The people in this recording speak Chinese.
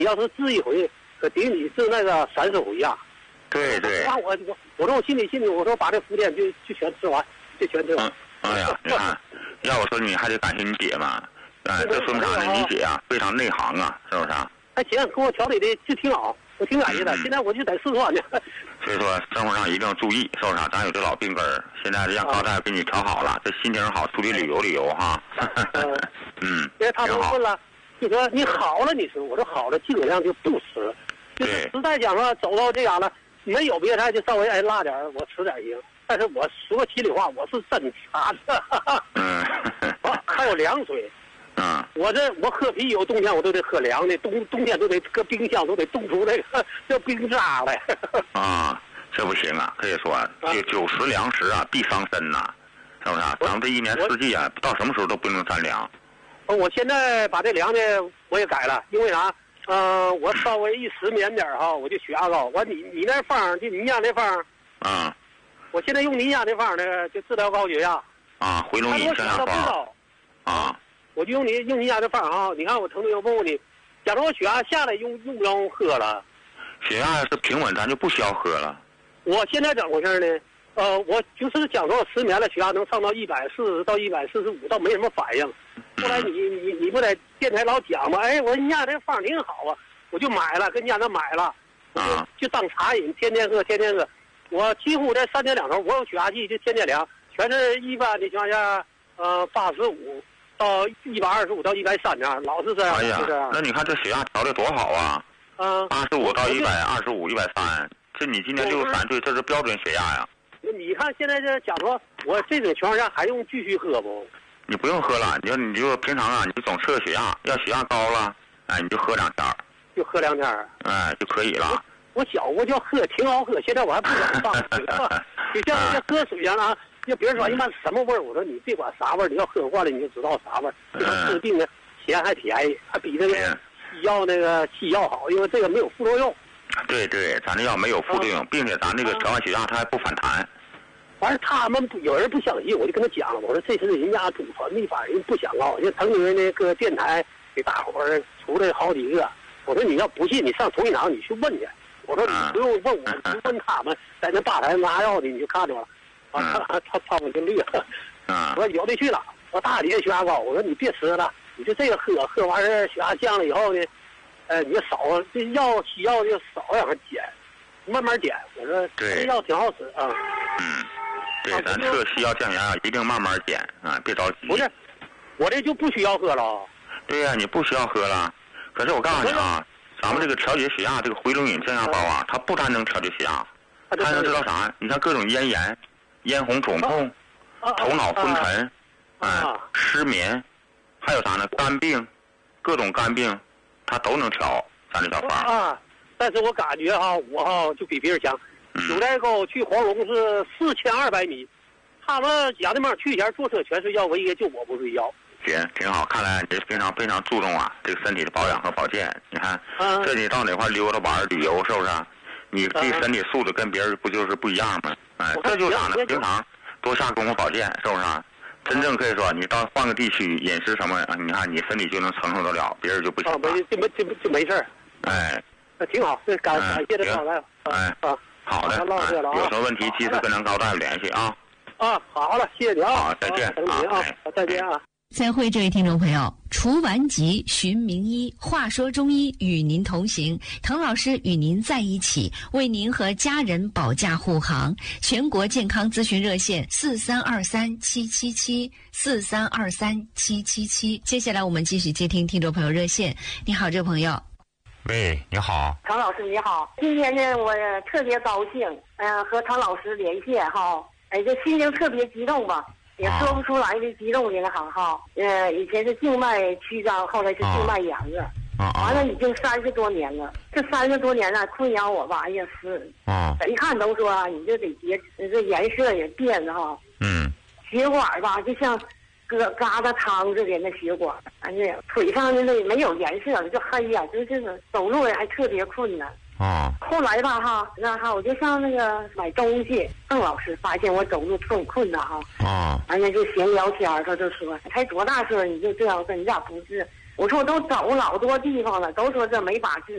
你要是治一回，可顶你治那个30回呀。 对对。 我说我心里，我说把这福建就全吃完，就全吃完。 哎呀，你看，要我说你还得感谢你姐嘛，这说明啥呢？你姐啊非常内行啊，是不是啊？ 他姐给我调理的就挺好，我挺感谢的。现在我就在四川呢。 所以说生活上一定要注意，是不是啊？咱有这老病根儿，现在让高大夫给你调好了，这心情好，出去旅游哈。 因为他们问了，就说你好了你吃，我说好了，尽量就不吃。就是实在讲说走到这样了，没有别的，就稍微辣点我吃点行。但是我说心里话，我是真馋的。还有凉水。我喝啤酒，冬天我都得喝凉的，冬天都得搁冰箱都得冻出那个叫冰渣来。 这不行啊！可以说酒食凉食啊，必伤身呐，是不是啊？咱们这一年四季啊，到什么时候都不能沾凉。 我现在把这凉的我也改了，因为啥？我稍微一失眠点哈，我就血压高。你那方就你家那方。我现在用你家那方呢，就治疗高血压。 回龙饮降压包。 我就用你家的方啊！你看我曾经问过你，假如我血压下来用不用喝了？ 血压是平稳，咱就不需要喝了。 我现在怎么回事呢？我就是讲说我失眠了，血压能上到140到145，倒没什么反应。后来你不在电台老讲吗？哎，我说你家这方挺好啊，我就买了，跟家那买了，就当茶饮，天天喝。我几乎在3天2头，我有血压计就天天量，全是一般的情况下，85到125到130这样，老是这样。 哎呀，那你看这血压调的多好啊！85到125、130，这你今年63岁，这是标准血压呀。 你看现在这讲说，我这种情况下还用继续喝不？ 你不用喝了，你就平常啊，你就总测血压，要血压高了，你就喝2天。 就喝2天。 就可以了。 我小我就喝挺好喝，现在我还不想放水了，就像那喝水一样啊。就别人说一般什么味儿，我说你别管啥味儿，你要喝惯了你就知道啥味儿。这个治病的钱还便宜，还比那个西药好，因为这个没有副作用。 对，咱这药没有副作用，并且咱这个调完血压它还不反弹。 完了，他们有人不相信，我就跟他讲了，我说这是人家祖传秘法，人不想要。就曾经那个电台给大伙儿出了好几个，我说你要不信，你上同仁堂你去问去。我说你不用问我，你问他们在那吧台拿药的，你就看着了。他们就绿了。我说有的去了，我大姐血压高，我说你别吃了，你就这个喝完血压降了以后呢，你就少这西药就少让它减，慢慢减。我说这药挺好吃啊。 对，咱测西药降压一定慢慢减别着急。 不是，我这就不需要喝了。 对呀，你不需要喝了。可是我告诉你啊，咱们这个调节血压这个回龙饮降压包啊，它不单能调节血压，它还能知道啥？你像各种咽炎、咽红肿痛、头脑昏沉，失眠，还有啥呢？肝病，各种肝病，它都能调。咱这小方但是我感觉我就比别人强。九寨沟去黄龙是4200米，他们家那边去前坐车全睡觉，唯一就我不睡觉。 行，挺好，看来你非常非常注重这个身体的保养和保健。你看，这你到哪块溜达玩旅游，是不是？你这身体素质跟别人不就是不一样吗？这就是啥呢？平常多下功夫保健，是不是？真正可以说，你到换个地区，饮食什么，你看你身体就能承受得了，别人就不行。 就没事。那挺好，这感谢这高大夫。 好的，有什么问题及时跟咱高大夫联系啊。 好了，谢谢你啊。 好，再见再见啊。 再会，这位听众朋友，除顽疾，寻名医，话说中医与您同行，滕老师与您在一起，为您和家人保驾护航。全国健康咨询热线4323777743237777。接下来我们继续接听听众朋友热线。你好，这位朋友。 喂，你好， 滕老师你好。今天呢，我特别高兴，和滕老师连线这心情特别激动吧。也说不出来的激动的以前是静脉曲张，后来是静脉炎了，完了已经30多年了。这30多年了，困扰我吧，也是，谁看都说你这得这颜色也变了血管吧就像疙瘩汤似的那血管，腿上的那没有颜色了，就黑呀，就是走路也还特别困难。后来吧我就上那个买东西，邓老师发现我走路挺困难完了就闲聊天，他就说才多大岁你就这样，说你咋不治？ 我说我都走老多地方了，都说这没法治。